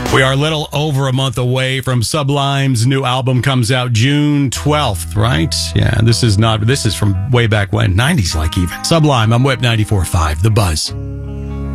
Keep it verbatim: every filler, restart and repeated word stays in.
We are a little over a month away from Sublime's new album comes out June twelfth, right? Yeah, this is not, this is from way back when, nineties like even. Sublime, I'm Whip ninety-four point five, The Buzz.